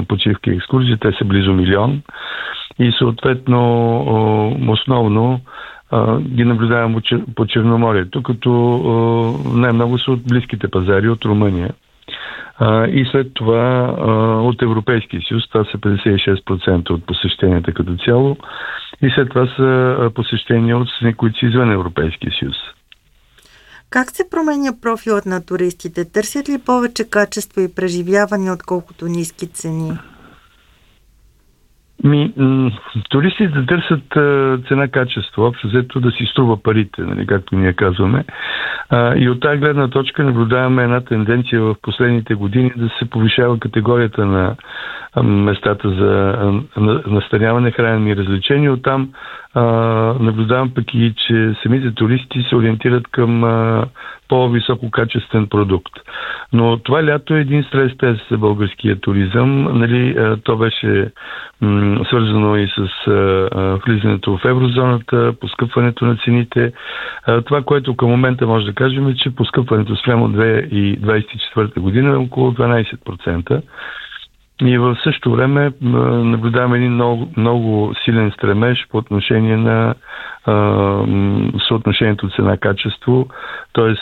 почивка и екскурзия. Те са близо 1 милион. И съответно, основно ги наблюдавам по Черноморието, като най-много са от близките пазари, от Румъния. И след това от Европейския съюз, това са 56% от посещенията като цяло. И след това са посещения от страни, които са извън Европейския съюз. Как се променя профилът на туристите? Търсят ли повече качество и преживяване, отколкото ниски цени? Туристите търсят цена-качество, общо взето да си струва парите, нали, както ние казваме. И от тази гледна точка наблюдаваме една тенденция в последните години да се повишава категорията на местата за настаняване, хранене и развлечения. Оттам наблюдавам пък и, че самите туристи се ориентират към по-високо качествен продукт. Но това лято е един стрес-тест за българския туризъм. Нали, то беше свързано и с влизането в еврозоната, поскъпването на цените. Това, което към момента може да кажем, е, че поскъпването спрямо 2024 година е около 12%. И в същото време наблюдаваме един много силен стремеж по отношение на съотношението цена-качество. Тоест,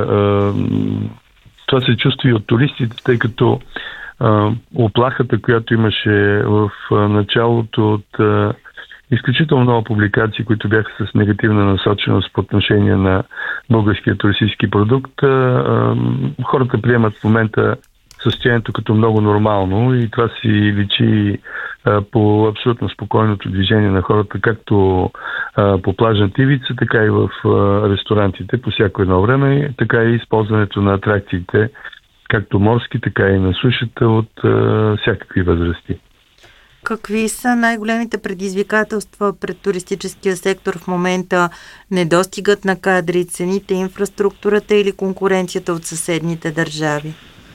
това се чувства и от туристите, тъй като оплахата, която имаше в началото от изключително много публикации, които бяха с негативна насоченост по отношение на българския туристически продукт, хората приемат в момента състоянието като много нормално и това си личи по абсолютно спокойното движение на хората, както по плажната ивица, така и в ресторантите по всяко едно време, така и използването на атракциите, както морски, така и на сушата от всякакви възрасти. Какви са най-големите предизвикателства пред туристическия сектор в момента? Недостигът на кадри, цените, инфраструктурата или конкуренцията от съседните държави?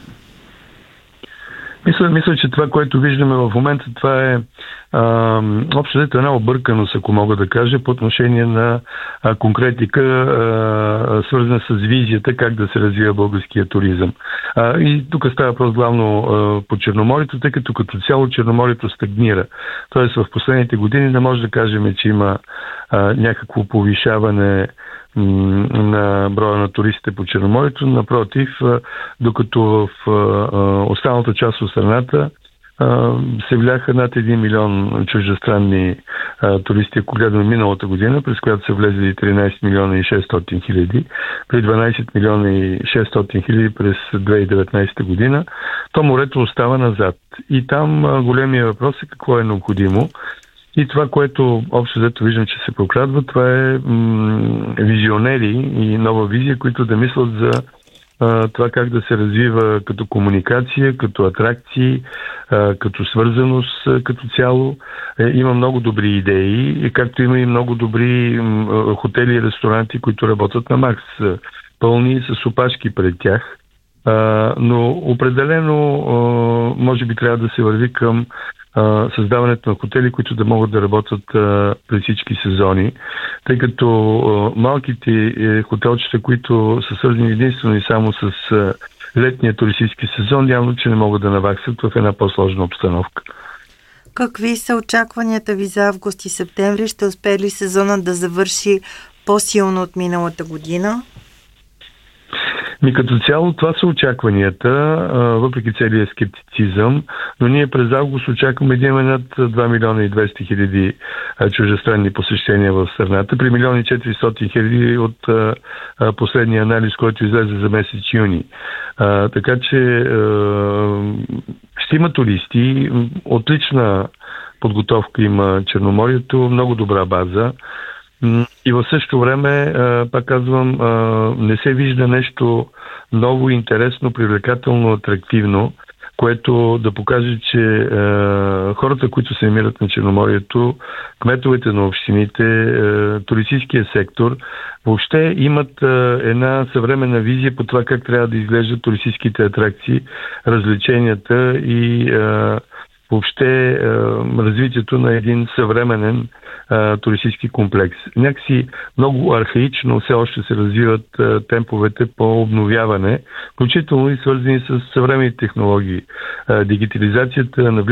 Мисля, че това, което виждаме в момента, това е общо взето една обърканост, ако мога да кажа, по отношение на конкретика, свързана с визията как да се развива българския туризъм. И тук става въпрос главно по Черноморието, тъй като цяло Черноморието стагнира. Тоест в последните години не може да кажем, че има някакво повишаване на броя на туристите по Черноморието. Напротив, докато в останалата част от страната се вляха над 1 милион чуждестранни туристи, ако гледаме миналата година, през която са влезли 13 милиона и 600 хиляди, при 12 милиона и 600 хиляди през 2019 година, то морето остава назад. И там големия въпрос е какво е необходимо. И това, което общо взето виждам, че се прокрадва, това е визионери и нова визия, които да мислят за това как да се развива като комуникация, като атракции, като свързаност като цяло. Има много добри идеи, както има и много добри хотели и ресторанти, които работят на макс, пълни с опашки пред тях. Но определено може би трябва да се върви към създаването на хотели, които да могат да работят през всички сезони, тъй като малките хотелчета, които са свързани единствено и само с летния туристически сезон, явно, че не могат да наваксат в една по-сложна обстановка. Какви са очакванията ви за август и септември? Ще успее ли сезонът да завърши по-силно от миналата година? Като цяло това са очакванията, въпреки целия скептицизъм, но ние през август очакваме да имаме над 2 милиона и 200 хиляди чуждестранни посещения в страната, при 1 милион и 400 хиляди от последния анализ, който излезе за месец юни. Така че ще има туристи, отлична подготовка има Черноморието, много добра база. И в същото време, пак казвам, не се вижда нещо ново, интересно, привлекателно, атрактивно, което да покаже, че хората, които се намират на Черноморието, кметовете на общините, туристическия сектор, въобще имат една съвременна визия по това как трябва да изглеждат туристическите атракции, развлеченията и въобще развитието на един съвременен туристически комплекс. Някакси много архаично все още се развиват темповете по обновяване, включително и свързани с съвременни технологии. Дигитализацията,